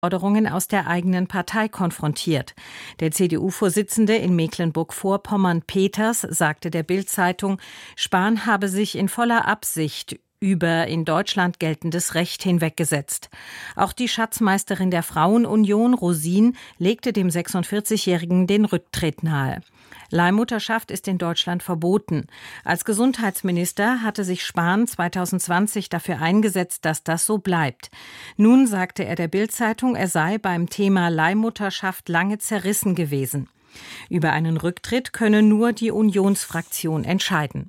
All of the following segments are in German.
Forderungen aus der eigenen Partei konfrontiert. Der CDU-Vorsitzende in Mecklenburg-Vorpommern Peters sagte der Bild-Zeitung, Spahn habe sich in voller Absicht über in Deutschland geltendes Recht hinweggesetzt. Auch die Schatzmeisterin der Frauenunion, Rosin, legte dem 46-Jährigen den Rücktritt nahe. Leihmutterschaft ist in Deutschland verboten. Als Gesundheitsminister hatte sich Spahn 2020 dafür eingesetzt, dass das so bleibt. Nun sagte er der Bild-Zeitung, er sei beim Thema Leihmutterschaft lange zerrissen gewesen. Über einen Rücktritt könne nur die Unionsfraktion entscheiden.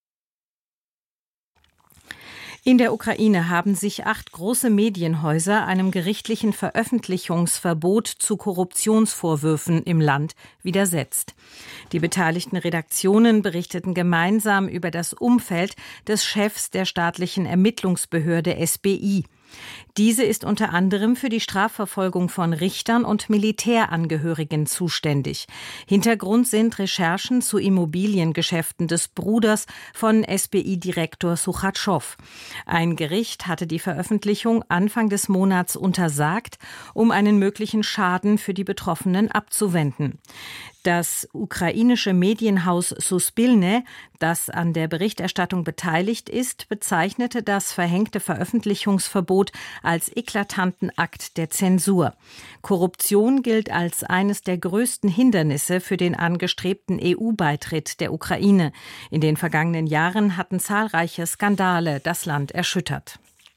In der Ukraine haben sich 8 große Medienhäuser einem gerichtlichen Veröffentlichungsverbot zu Korruptionsvorwürfen im Land widersetzt. Die beteiligten Redaktionen berichteten gemeinsam über das Umfeld des Chefs der staatlichen Ermittlungsbehörde SBI. Diese ist unter anderem für die Strafverfolgung von Richtern und Militärangehörigen zuständig. Hintergrund sind Recherchen zu Immobiliengeschäften des Bruders von SBI-Direktor Suchatschow. Ein Gericht hatte die Veröffentlichung Anfang des Monats untersagt, um einen möglichen Schaden für die Betroffenen abzuwenden. Das ukrainische Medienhaus Suspilne, das an der Berichterstattung beteiligt ist, bezeichnete das verhängte Veröffentlichungsverbot als eklatanten Akt der Zensur. Korruption gilt als eines der größten Hindernisse für den angestrebten EU-Beitritt der Ukraine. In den vergangenen Jahren hatten zahlreiche Skandale das Land erschüttert.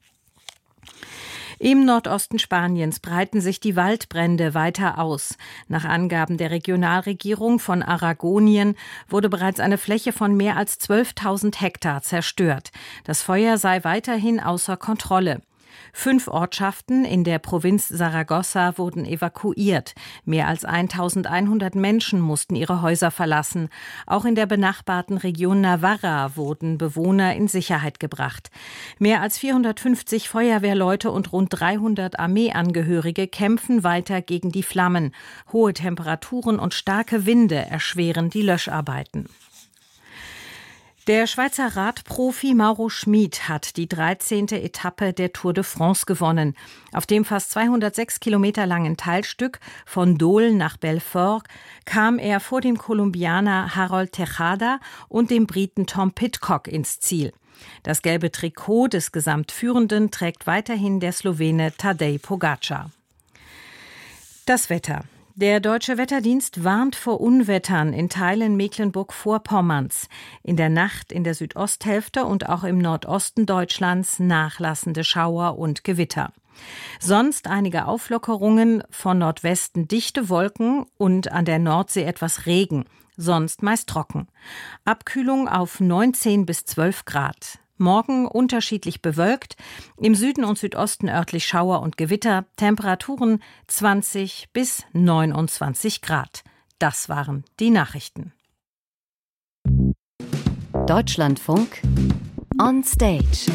Im Nordosten Spaniens breiten sich die Waldbrände weiter aus. Nach Angaben der Regionalregierung von Aragonien wurde bereits eine Fläche von mehr als 12.000 Hektar zerstört. Das Feuer sei weiterhin außer Kontrolle. 5 Ortschaften in der Provinz Saragossa wurden evakuiert. Mehr als 1.100 Menschen mussten ihre Häuser verlassen. Auch in der benachbarten Region Navarra wurden Bewohner in Sicherheit gebracht. Mehr als 450 Feuerwehrleute und rund 300 Armeeangehörige kämpfen weiter gegen die Flammen. Hohe Temperaturen und starke Winde erschweren die Löscharbeiten. Der Schweizer Radprofi Mauro Schmid hat die 13. Etappe der Tour de France gewonnen. Auf dem fast 206 Kilometer langen Teilstück von Dole nach Belfort kam er vor dem Kolumbianer Harold Tejada und dem Briten Tom Pidcock ins Ziel. Das gelbe Trikot des Gesamtführenden trägt weiterhin der Slowene Tadej Pogačar. Das Wetter. Der Deutsche Wetterdienst warnt vor Unwettern in Teilen Mecklenburg-Vorpommerns. In der Nacht in der Südosthälfte und auch im Nordosten Deutschlands nachlassende Schauer und Gewitter. Sonst einige Auflockerungen, von Nordwesten dichte Wolken und an der Nordsee etwas Regen. Sonst meist trocken. Abkühlung auf 19 bis 12 Grad. Morgen unterschiedlich bewölkt, im Süden und Südosten örtlich Schauer und Gewitter, Temperaturen 20 bis 29 Grad. Das waren die Nachrichten. Deutschlandfunk on Stage.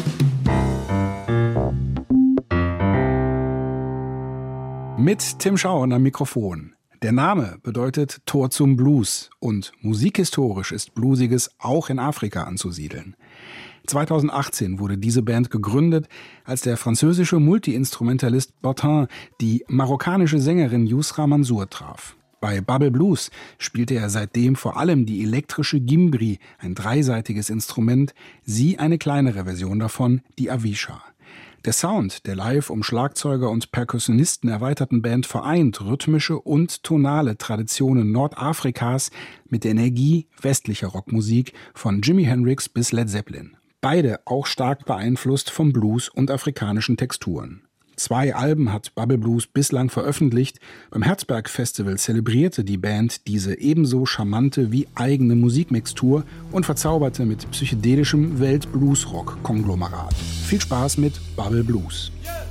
Mit Tim Schauen am Mikrofon. Der Name bedeutet Tor zum Blues und musikhistorisch ist Bluesiges auch in Afrika anzusiedeln. 2018 wurde diese Band gegründet, als der französische Multi-Instrumentalist Botin die marokkanische Sängerin Yousra Mansour traf. Bei Bubble Blues spielte er seitdem vor allem die elektrische Gimbri, ein dreiseitiges Instrument, sie eine kleinere Version davon, die Avisha. Der Sound der live um Schlagzeuger und Perkussionisten erweiterten Band vereint rhythmische und tonale Traditionen Nordafrikas mit der Energie westlicher Rockmusik von Jimi Hendrix bis Led Zeppelin. Beide auch stark beeinflusst vom Blues und afrikanischen Texturen. 2 Alben hat Bubble Blues bislang veröffentlicht. Beim Herzberg Festival zelebrierte die Band diese ebenso charmante wie eigene Musikmixtur und verzauberte mit psychedelischem Welt-Blues-Rock-Konglomerat. Viel Spaß mit Bubble Blues.